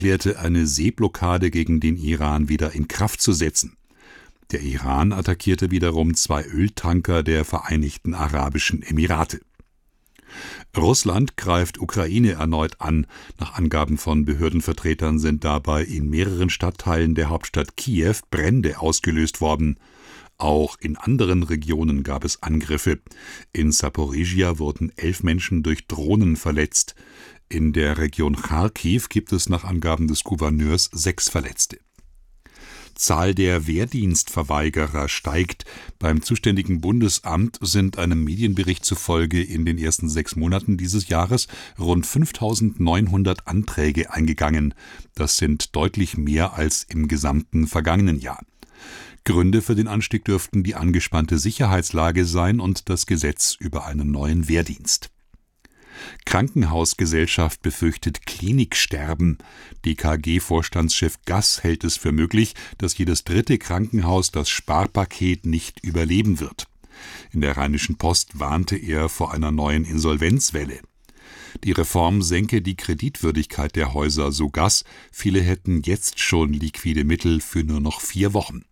erklärte, eine Seeblockade gegen den Iran wieder in Kraft zu setzen. Der Iran attackierte wiederum 2 Öltanker der Vereinigten Arabischen Emirate. Russland greift Ukraine erneut an. Nach Angaben von Behördenvertretern sind dabei in mehreren Stadtteilen der Hauptstadt Kiew Brände ausgelöst worden. Auch in anderen Regionen gab es Angriffe. In Saporizhia wurden 11 Menschen durch Drohnen verletzt. In der Region Charkiw gibt es nach Angaben des Gouverneurs 6 Verletzte. Zahl der Wehrdienstverweigerer steigt. Beim zuständigen Bundesamt sind einem Medienbericht zufolge in den ersten 6 Monaten dieses Jahres rund 5.900 Anträge eingegangen. Das sind deutlich mehr als im gesamten vergangenen Jahr. Gründe für den Anstieg dürften die angespannte Sicherheitslage sein und das Gesetz über einen neuen Wehrdienst. Krankenhausgesellschaft befürchtet Kliniksterben. DKG-Vorstandschef Gass hält es für möglich, dass jedes 3. Krankenhaus das Sparpaket nicht überleben wird. In der Rheinischen Post warnte er vor einer neuen Insolvenzwelle. Die Reform senke die Kreditwürdigkeit der Häuser, so Gass. Viele hätten jetzt schon liquide Mittel für nur noch 4 Wochen.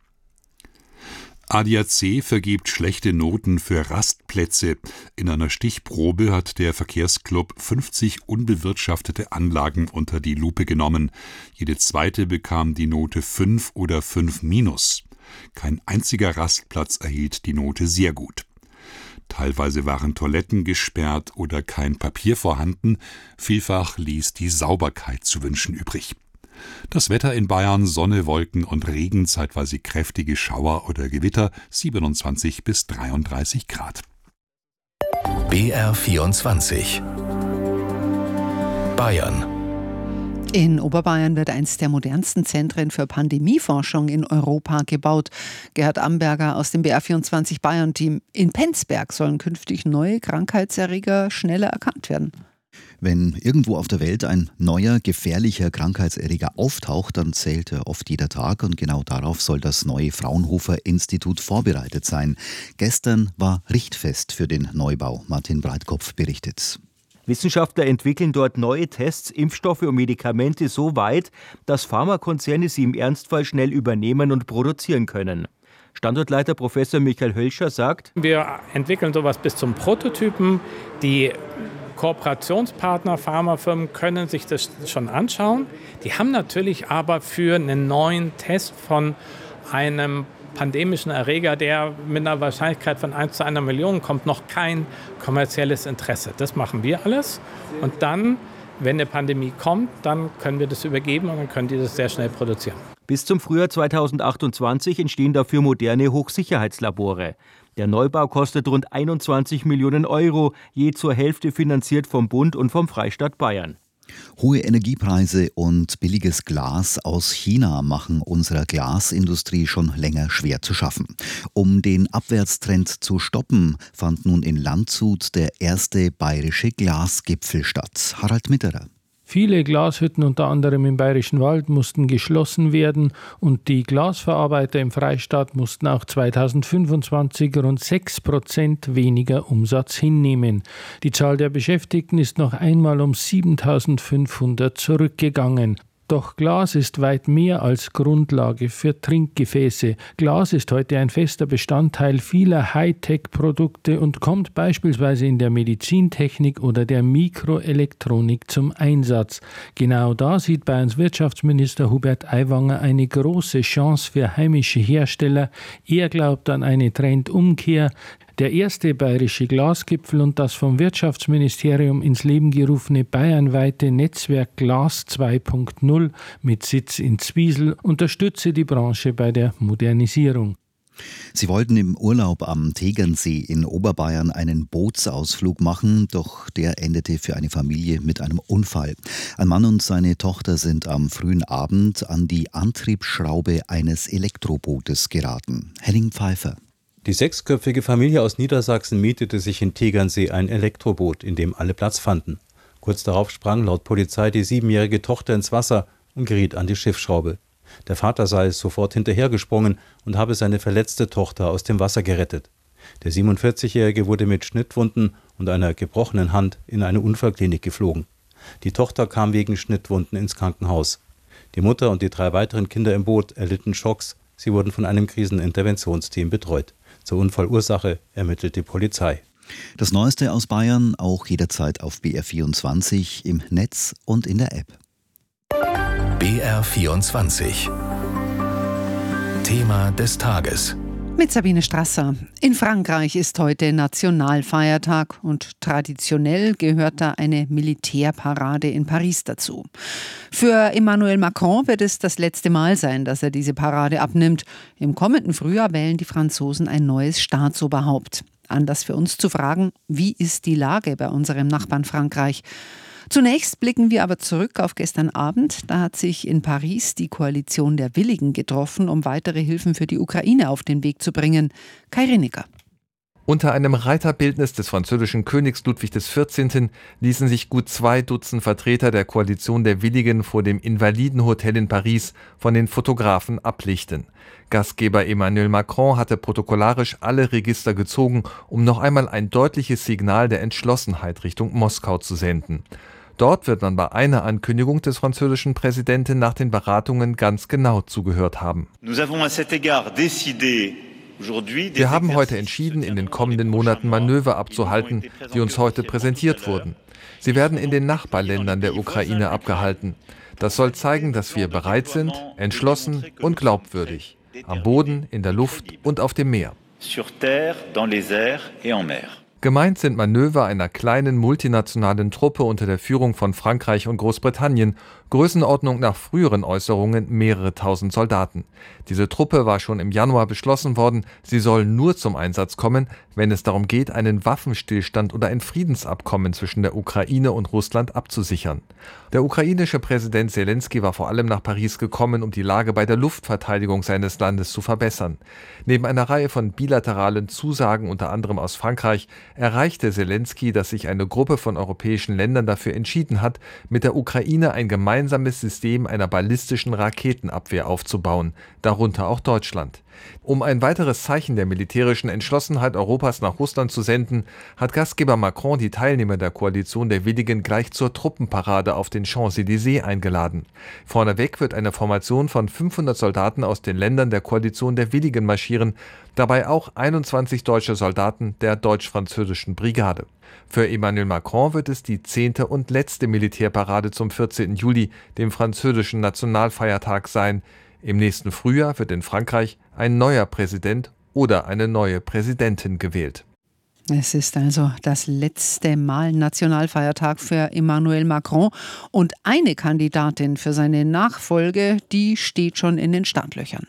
ADAC vergibt schlechte Noten für Rastplätze. In einer Stichprobe hat der Verkehrsclub 50 unbewirtschaftete Anlagen unter die Lupe genommen. Jede zweite bekam die Note 5 oder 5-. Kein einziger Rastplatz erhielt die Note sehr gut. Teilweise waren Toiletten gesperrt oder kein Papier vorhanden. Vielfach ließ die Sauberkeit zu wünschen übrig. Das Wetter in Bayern: Sonne, Wolken und Regen, zeitweise kräftige Schauer oder Gewitter, 27 bis 33 Grad. BR24 Bayern. In Oberbayern wird eines der modernsten Zentren für Pandemieforschung in Europa gebaut. Gerhard Amberger aus dem BR24 Bayern-Team. In Penzberg sollen künftig neue Krankheitserreger schneller erkannt werden. Wenn irgendwo auf der Welt ein neuer, gefährlicher Krankheitserreger auftaucht, dann zählt oft jeder Tag, und genau darauf soll das neue Fraunhofer-Institut vorbereitet sein. Gestern war Richtfest für den Neubau. Martin Breitkopf berichtet. Wissenschaftler entwickeln dort neue Tests, Impfstoffe und Medikamente so weit, dass Pharmakonzerne sie im Ernstfall schnell übernehmen und produzieren können. Standortleiter Professor Michael Hölscher sagt: Wir entwickeln sowas bis zum Prototypen. Die Kooperationspartner, Pharmafirmen können sich das schon anschauen. Die haben natürlich aber für einen neuen Test von einem pandemischen Erreger, der mit einer Wahrscheinlichkeit von 1 zu 1 Million kommt, noch kein kommerzielles Interesse. Das machen wir alles. Und dann, wenn eine Pandemie kommt, dann können wir das übergeben und dann können die das sehr schnell produzieren. Bis zum Frühjahr 2028 entstehen dafür moderne Hochsicherheitslabore. Der Neubau kostet rund 21 Millionen Euro, je zur Hälfte finanziert vom Bund und vom Freistaat Bayern. Hohe Energiepreise und billiges Glas aus China machen unserer Glasindustrie schon länger schwer zu schaffen. Um den Abwärtstrend zu stoppen, fand nun in Landshut der erste bayerische Glasgipfel statt. Harald Mitterer. Viele Glashütten, unter anderem im Bayerischen Wald, mussten geschlossen werden und die Glasverarbeiter im Freistaat mussten auch 2025 rund 6% weniger Umsatz hinnehmen. Die Zahl der Beschäftigten ist noch einmal um 7.500 zurückgegangen. Doch Glas ist weit mehr als Grundlage für Trinkgefäße. Glas ist heute ein fester Bestandteil vieler Hightech-Produkte und kommt beispielsweise in der Medizintechnik oder der Mikroelektronik zum Einsatz. Genau da sieht Bayerns Wirtschaftsminister Hubert Aiwanger eine große Chance für heimische Hersteller. Er glaubt an eine Trendumkehr. Der erste bayerische Glasgipfel und das vom Wirtschaftsministerium ins Leben gerufene bayernweite Netzwerk Glas 2.0 mit Sitz in Zwiesel unterstütze die Branche bei der Modernisierung. Sie wollten im Urlaub am Tegernsee in Oberbayern einen Bootsausflug machen, doch der endete für eine Familie mit einem Unfall. Ein Mann und seine Tochter sind am frühen Abend an die Antriebsschraube eines Elektrobootes geraten. Henning Pfeiffer. Die 6-köpfige Familie aus Niedersachsen mietete sich in Tegernsee ein Elektroboot, in dem alle Platz fanden. Kurz darauf sprang laut Polizei die 7-jährige Tochter ins Wasser und geriet an die Schiffsschraube. Der Vater sei sofort hinterhergesprungen und habe seine verletzte Tochter aus dem Wasser gerettet. Der 47-Jährige wurde mit Schnittwunden und einer gebrochenen Hand in eine Unfallklinik geflogen. Die Tochter kam wegen Schnittwunden ins Krankenhaus. Die Mutter und die 3 weiteren Kinder im Boot erlitten Schocks. Sie wurden von einem Kriseninterventionsteam betreut. Zur Unfallursache ermittelt die Polizei. Das Neueste aus Bayern auch jederzeit auf BR24 im Netz und in der App. BR24 Thema des Tages. Mit Sabine Strasser. In Frankreich ist heute Nationalfeiertag und traditionell gehört da eine Militärparade in Paris dazu. Für Emmanuel Macron wird es das letzte Mal sein, dass er diese Parade abnimmt. Im kommenden Frühjahr wählen die Franzosen ein neues Staatsoberhaupt. Anlass für uns zu fragen, wie ist die Lage bei unserem Nachbarn Frankreich? Zunächst blicken wir aber zurück auf gestern Abend. Da hat sich in Paris die Koalition der Willigen getroffen, um weitere Hilfen für die Ukraine auf den Weg zu bringen. Kai Rinecker. Unter einem Reiterbildnis des französischen Königs Ludwig XIV. Ließen sich gut 2 Dutzend Vertreter der Koalition der Willigen vor dem Invalidenhotel in Paris von den Fotografen ablichten. Gastgeber Emmanuel Macron hatte protokollarisch alle Register gezogen, um noch einmal ein deutliches Signal der Entschlossenheit Richtung Moskau zu senden. Dort wird man bei einer Ankündigung des französischen Präsidenten nach den Beratungen ganz genau zugehört haben. Wir haben heute entschieden, in den kommenden Monaten Manöver abzuhalten, die uns heute präsentiert wurden. Sie werden in den Nachbarländern der Ukraine abgehalten. Das soll zeigen, dass wir bereit sind, entschlossen und glaubwürdig. Am Boden, in der Luft und auf dem Meer. Gemeint sind Manöver einer kleinen multinationalen Truppe unter der Führung von Frankreich und Großbritannien, Größenordnung nach früheren Äußerungen mehrere tausend Soldaten. Diese Truppe war schon im Januar beschlossen worden, sie soll nur zum Einsatz kommen, wenn es darum geht, einen Waffenstillstand oder ein Friedensabkommen zwischen der Ukraine und Russland abzusichern. Der ukrainische Präsident Selenskyj war vor allem nach Paris gekommen, um die Lage bei der Luftverteidigung seines Landes zu verbessern. Neben einer Reihe von bilateralen Zusagen, unter anderem aus Frankreich, erreichte Selenskyj, dass sich eine Gruppe von europäischen Ländern dafür entschieden hat, mit der Ukraine ein gemeinsames System einer ballistischen Raketenabwehr aufzubauen, darunter auch Deutschland. Um ein weiteres Zeichen der militärischen Entschlossenheit Europas nach Russland zu senden, hat Gastgeber Macron die Teilnehmer der Koalition der Willigen gleich zur Truppenparade auf den Champs-Élysées eingeladen. Vorneweg wird eine Formation von 500 Soldaten aus den Ländern der Koalition der Willigen marschieren, dabei auch 21 deutsche Soldaten der deutsch-französischen Brigade. Für Emmanuel Macron wird es die 10. und letzte Militärparade zum 14. Juli, dem französischen Nationalfeiertag, sein. Im nächsten Frühjahr wird in Frankreich ein neuer Präsident oder eine neue Präsidentin gewählt. Es ist also das letzte Mal Nationalfeiertag für Emmanuel Macron und eine Kandidatin für seine Nachfolge, die steht schon in den Startlöchern.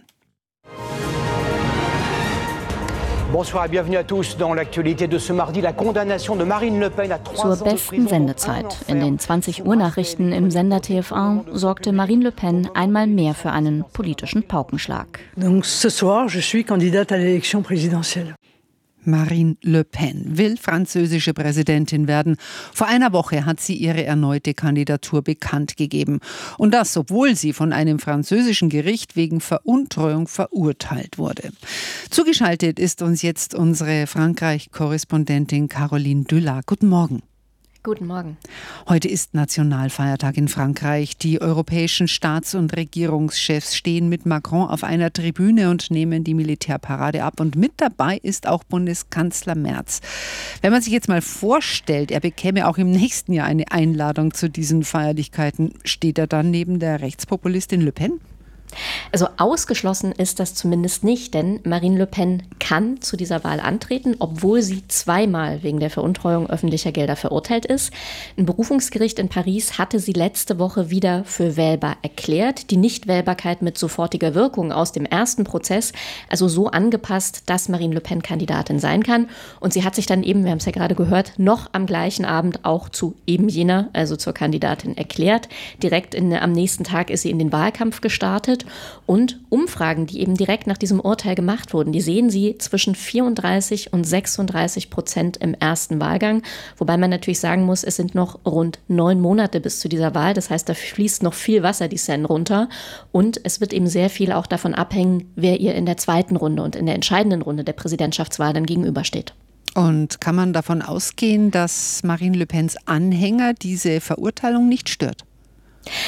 Bonsoir et bienvenue à tous dans l'actualité de ce mardi. La condamnation de Marine Le Pen à 3 ans de prison. Zur besten Sendezeit. In den 20 Uhr Nachrichten im Sender TF1 sorgte Marine Le Pen einmal mehr für einen politischen Paukenschlag. Donc ce soir, je suis candidate à l'élection présidentielle. Marine Le Pen will französische Präsidentin werden. Vor einer Woche hat sie ihre erneute Kandidatur bekannt gegeben. Und das, obwohl sie von einem französischen Gericht wegen Veruntreuung verurteilt wurde. Zugeschaltet ist uns jetzt unsere Frankreich-Korrespondentin Caroline Dullat. Guten Morgen. Guten Morgen. Heute ist Nationalfeiertag in Frankreich. Die europäischen Staats- und Regierungschefs stehen mit Macron auf einer Tribüne und nehmen die Militärparade ab. Und mit dabei ist auch Bundeskanzler Merz. Wenn man sich jetzt mal vorstellt, er bekäme auch im nächsten Jahr eine Einladung zu diesen Feierlichkeiten, steht er dann neben der Rechtspopulistin Le Pen? Also ausgeschlossen ist das zumindest nicht, denn Marine Le Pen kann zu dieser Wahl antreten, obwohl sie 2-mal wegen der Veruntreuung öffentlicher Gelder verurteilt ist. Ein Berufungsgericht in Paris hatte sie letzte Woche wieder für wählbar erklärt. Die Nichtwählbarkeit mit sofortiger Wirkung aus dem ersten Prozess, also so angepasst, dass Marine Le Pen Kandidatin sein kann. Und sie hat sich dann eben, wir haben es ja gerade gehört, noch am gleichen Abend auch zu eben jener, also zur Kandidatin erklärt. Direkt am nächsten Tag ist sie in den Wahlkampf gestartet. Und Umfragen, die eben direkt nach diesem Urteil gemacht wurden, die sehen sie zwischen 34% und 36% im ersten Wahlgang. Wobei man natürlich sagen muss, es sind noch rund 9 Monate bis zu dieser Wahl. Das heißt, da fließt noch viel Wasser die Seine runter. Und es wird eben sehr viel auch davon abhängen, wer ihr in der zweiten Runde und in der entscheidenden Runde der Präsidentschaftswahl dann gegenübersteht. Und kann man davon ausgehen, dass Marine Le Pens Anhänger diese Verurteilung nicht stört?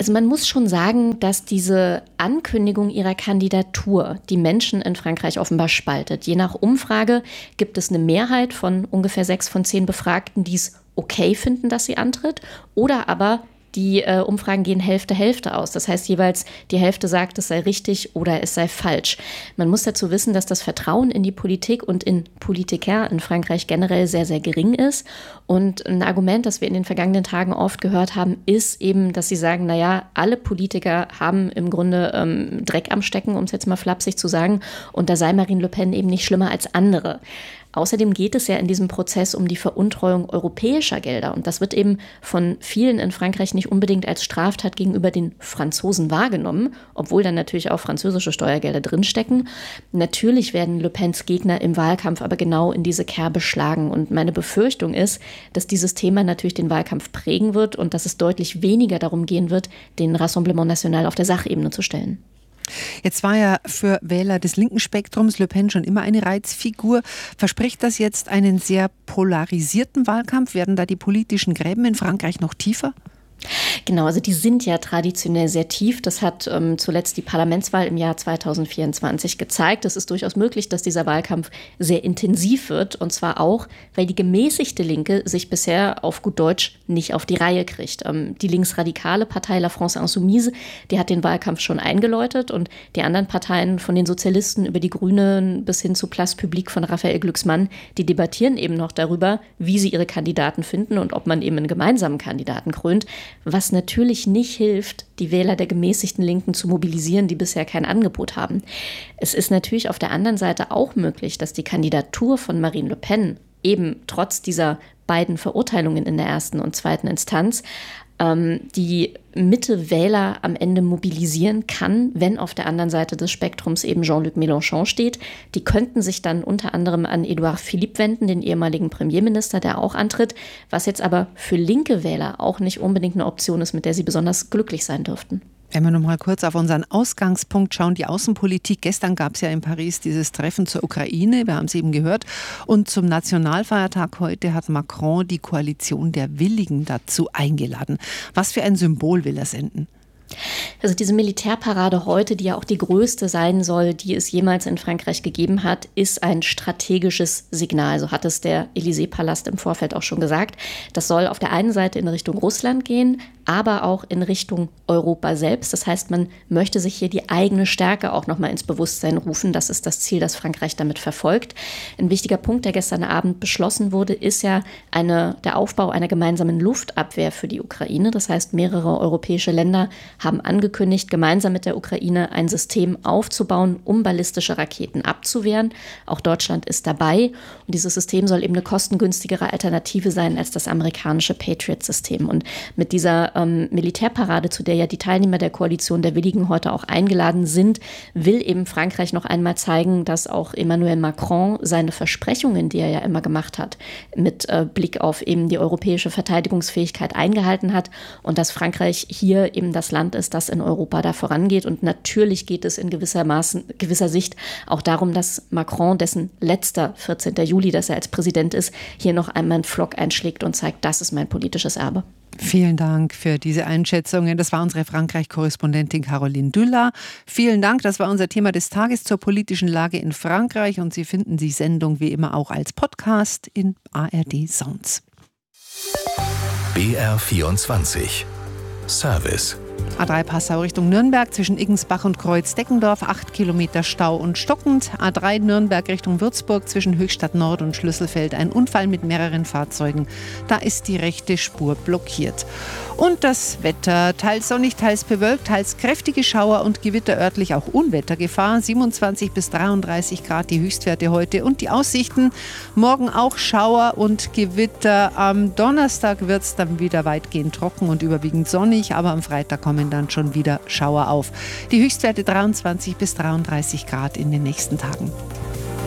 Also man muss schon sagen, dass diese Ankündigung ihrer Kandidatur die Menschen in Frankreich offenbar spaltet. Je nach Umfrage gibt es eine Mehrheit von ungefähr 6 von 10 Befragten, die es okay finden, dass sie antritt, oder aber die Umfragen gehen Hälfte aus. Das heißt, jeweils die Hälfte sagt, es sei richtig oder es sei falsch. Man muss dazu wissen, dass das Vertrauen in die Politik und in Politiker in Frankreich generell sehr, sehr gering ist. Und ein Argument, das wir in den vergangenen Tagen oft gehört haben, ist eben, dass sie sagen, naja, alle Politiker haben im Grunde Dreck am Stecken, um es jetzt mal flapsig zu sagen. Und da sei Marine Le Pen eben nicht schlimmer als andere. Außerdem geht es ja in diesem Prozess um die Veruntreuung europäischer Gelder. Und das wird eben von vielen in Frankreich nicht unbedingt als Straftat gegenüber den Franzosen wahrgenommen, obwohl dann natürlich auch französische Steuergelder drinstecken. Natürlich werden Le Pens Gegner im Wahlkampf aber genau in diese Kerbe schlagen. Und meine Befürchtung ist, dass dieses Thema natürlich den Wahlkampf prägen wird und dass es deutlich weniger darum gehen wird, den Rassemblement National auf der Sachebene zu stellen. Jetzt war ja für Wähler des linken Spektrums Le Pen schon immer eine Reizfigur. Verspricht das jetzt einen sehr polarisierten Wahlkampf? Werden da die politischen Gräben in Frankreich noch tiefer? Genau, also die sind ja traditionell sehr tief. Das hat zuletzt die Parlamentswahl im Jahr 2024 gezeigt. Es ist durchaus möglich, dass dieser Wahlkampf sehr intensiv wird. Und zwar auch, weil die gemäßigte Linke sich bisher auf gut Deutsch nicht auf die Reihe kriegt. Die linksradikale Partei La France Insoumise, die hat den Wahlkampf schon eingeläutet. Und die anderen Parteien, von den Sozialisten über die Grünen bis hin zu Place Publique von Raphael Glucksmann, die debattieren eben noch darüber, wie sie ihre Kandidaten finden und ob man eben einen gemeinsamen Kandidaten krönt. Was natürlich nicht hilft, die Wähler der gemäßigten Linken zu mobilisieren, die bisher kein Angebot haben. Es ist natürlich auf der anderen Seite auch möglich, dass die Kandidatur von Marine Le Pen eben trotz dieser beiden Verurteilungen in der ersten und zweiten Instanz die Mitte-Wähler am Ende mobilisieren kann, wenn auf der anderen Seite des Spektrums eben Jean-Luc Mélenchon steht. Die könnten sich dann unter anderem an Édouard Philippe wenden, den ehemaligen Premierminister, der auch antritt, was jetzt aber für linke Wähler auch nicht unbedingt eine Option ist, mit der sie besonders glücklich sein dürften. Wenn wir noch mal kurz auf unseren Ausgangspunkt schauen, die Außenpolitik. Gestern gab es ja in Paris dieses Treffen zur Ukraine, wir haben es eben gehört. Und zum Nationalfeiertag heute hat Macron die Koalition der Willigen dazu eingeladen. Was für ein Symbol will er senden? Also diese Militärparade heute, die ja auch die größte sein soll, die es jemals in Frankreich gegeben hat, ist ein strategisches Signal. So hat es der Élysée-Palast im Vorfeld auch schon gesagt. Das soll auf der einen Seite in Richtung Russland gehen, aber auch in Richtung Europa selbst. Das heißt, man möchte sich hier die eigene Stärke auch nochmal ins Bewusstsein rufen. Das ist das Ziel, das Frankreich damit verfolgt. Ein wichtiger Punkt, der gestern Abend beschlossen wurde, ist ja der Aufbau einer gemeinsamen Luftabwehr für die Ukraine. Das heißt, mehrere europäische Länder haben angekündigt, gemeinsam mit der Ukraine ein System aufzubauen, um ballistische Raketen abzuwehren. Auch Deutschland ist dabei. Und dieses System soll eben eine kostengünstigere Alternative sein als das amerikanische Patriot-System. Und mit dieser Militärparade, zu der ja die Teilnehmer der Koalition der Willigen heute auch eingeladen sind, will eben Frankreich noch einmal zeigen, dass auch Emmanuel Macron seine Versprechungen, die er ja immer gemacht hat, mit Blick auf eben die europäische Verteidigungsfähigkeit eingehalten hat und dass Frankreich hier eben das Land ist, das in Europa da vorangeht. Und natürlich geht es in gewisser Sicht auch darum, dass Macron, dessen letzter 14. Juli, dass er als Präsident ist, hier noch einmal einen Pflock einschlägt und zeigt, das ist mein politisches Erbe. Vielen Dank für diese Einschätzungen. Das war unsere Frankreich-Korrespondentin Caroline Düller. Vielen Dank, das war unser Thema des Tages zur politischen Lage in Frankreich. Und Sie finden die Sendung wie immer auch als Podcast in ARD Sounds. BR24 Service. A3 Passau Richtung Nürnberg zwischen Iggensbach und Kreuz-Deckendorf 8 Kilometer Stau und stockend. A3 Nürnberg Richtung Würzburg zwischen Höchstadt Nord und Schlüsselfeld ein Unfall mit mehreren Fahrzeugen. Da ist die rechte Spur blockiert. Und das Wetter, teils sonnig, teils bewölkt, teils kräftige Schauer und Gewitter, örtlich auch Unwettergefahr. 27 bis 33 Grad die Höchstwerte heute und die Aussichten. Morgen auch Schauer und Gewitter. Am Donnerstag wird es dann wieder weitgehend trocken und überwiegend sonnig, aber am Freitag kommen dann schon wieder Schauer auf. Die Höchstwerte 23 bis 33 Grad in den nächsten Tagen.